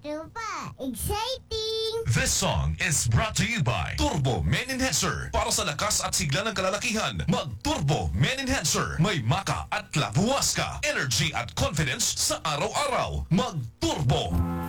Tropa, exciting! This song is brought to you by Turbo Men Enhancer. Para sa lakas at sigla ng kalalakihan, mag-Turbo Men Enhancer. May maka at labuwas ka, energy at confidence sa araw-araw. Mag-Turbo!